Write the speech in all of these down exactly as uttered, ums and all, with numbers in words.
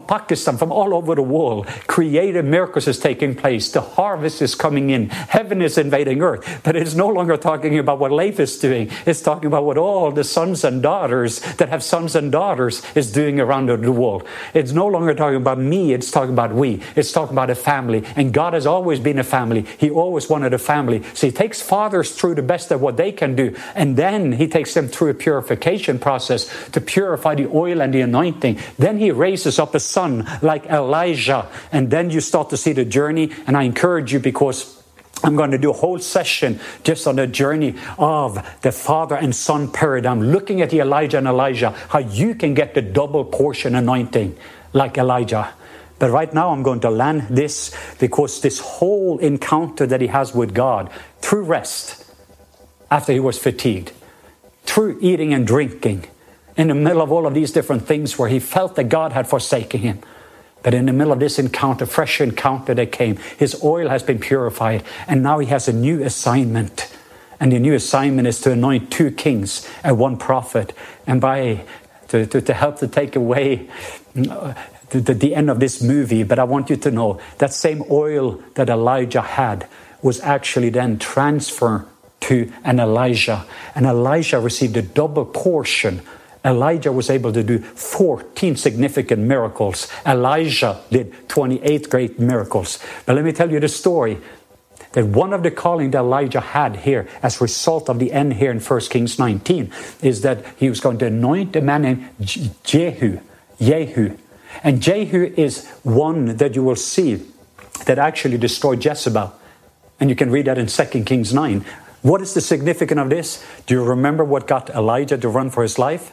Pakistan, from all over the world. Creative miracles is taking place. The harvest is coming in. Heaven is invading earth. But it's no longer talking about what Leif is doing. It's talking about what all the sons and daughters that have sons and daughters is doing around the world. It's no longer talking about me. It's talking about we. It's talking about a family. And God has always been a family. He always wanted a family. So he takes fathers through the best of what they can do. And then he takes them through a purification process to purify the oil and the anointing. Then he raises up a son like Elijah, and then you start to see the journey. And I encourage you, because I'm going to do a whole session just on the journey of the father and son paradigm, looking at the Elijah and Elijah, how you can get the double portion anointing like Elijah. But right now I'm going to land this, because this whole encounter that he has with God through rest, after he was fatigued, through eating and drinking, in the middle of all of these different things where he felt that God had forsaken him. But in the middle of this encounter, fresh encounter that came, his oil has been purified. And now he has a new assignment. And the new assignment is to anoint two kings and one prophet. And by to, to, to help to take away uh, the, the, the end of this movie. But I want you to know that same oil that Elijah had was actually then transferred to an Elijah. And Elijah received a double portion. Elijah was able to do fourteen significant miracles. Elijah did twenty-eight great miracles. But let me tell you the story. That one of the calling that Elijah had here as a result of the end here in First Kings nineteen is that he was going to anoint a man named Jehu. Jehu. And Jehu is one that you will see that actually destroyed Jezebel. And you can read that in Second Kings nine. What is the significance of this? Do you remember what got Elijah to run for his life?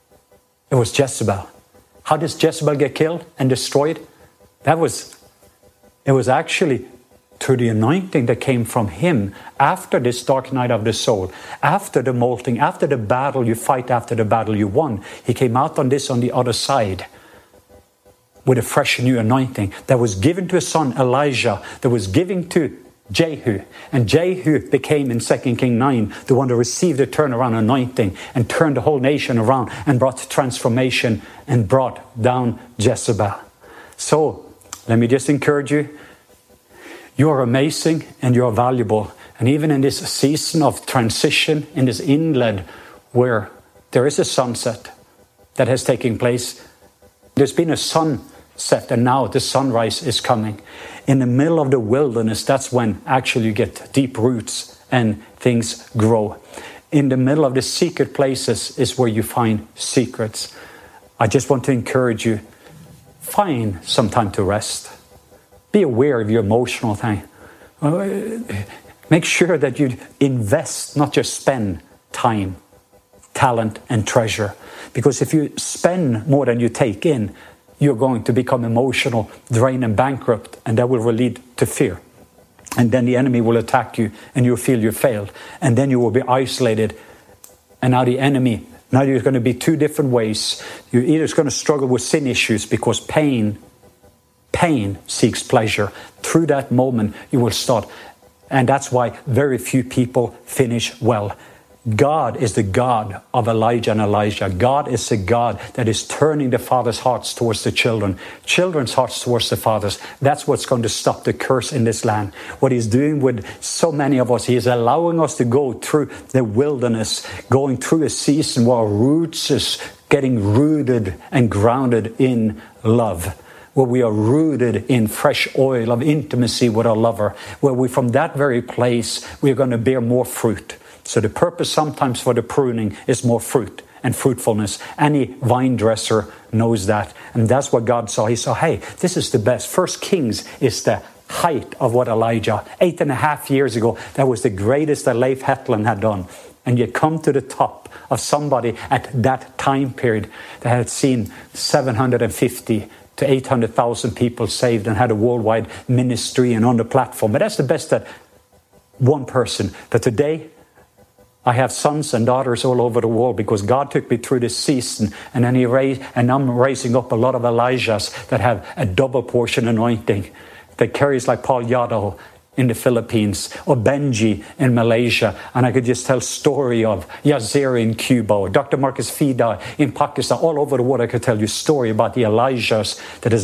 It was Jezebel. How does Jezebel get killed and destroyed? That was, it was actually through the anointing that came from him after this dark night of the soul, after the molting, after the battle you fight, after the battle you won. He came out on this on the other side with a fresh new anointing that was given to his son Elijah, that was given to Jehu. And Jehu became in Second Kings nine the one that received the turnaround anointing and turned the whole nation around and brought transformation and brought down Jezebel. So let me just encourage you. You are amazing and you are valuable. And even in this season of transition, in this inlet where there is a sunset that has taken place, there's been a sunset and now the sunrise is coming. In the middle of the wilderness, that's when actually you get deep roots and things grow. In the middle of the secret places is where you find secrets. I just want to encourage you, find some time to rest. Be aware of your emotional thing. Make sure that you invest, not just spend time, talent, and treasure. Because if you spend more than you take in, you're going to become emotional, drained, and bankrupt, and that will lead to fear. And then the enemy will attack you, and you'll feel you failed. And then you will be isolated. And now the enemy, now you're going to be two different ways. You're either going to struggle with sin issues because pain, pain seeks pleasure. Through that moment, you will start. And that's why very few people finish well. God is the God of Elijah and Elijah. God is the God that is turning the fathers' hearts towards the children, children's hearts towards the fathers. That's what's going to stop the curse in this land. What he's doing with so many of us, he is allowing us to go through the wilderness, going through a season where our roots is getting rooted and grounded in love, where we are rooted in fresh oil of intimacy with our lover, where we, from that very place, we're going to bear more fruit. So the purpose sometimes for the pruning is more fruit and fruitfulness. Any vine dresser knows that. And that's what God saw. He saw, hey, this is the best. First Kings is the height of what Elijah, eight and a half years ago, that was the greatest that Leif Hetland had done. And you come to the top of somebody at that time period that had seen seven hundred fifty to eight hundred thousand people saved and had a worldwide ministry and on the platform. But that's the best that one person. But today, I have sons and daughters all over the world because God took me through this season, and then He raised, and I'm raising up a lot of Elijahs that have a double portion anointing that carries like Paul Yado in the Philippines or Benji in Malaysia, and I could just tell story of Yazir in Cuba or Doctor Marcus Fida in Pakistan. All over the world I could tell you story about the Elijahs that has